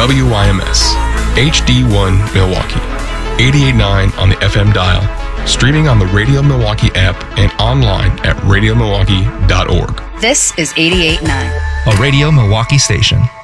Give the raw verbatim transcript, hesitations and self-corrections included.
W Y M S, H D one Milwaukee, eighty-eight point nine on the F M dial, streaming on the Radio Milwaukee app and online at radio milwaukee dot org. This is eighty-eight point nine. A Radio Milwaukee station.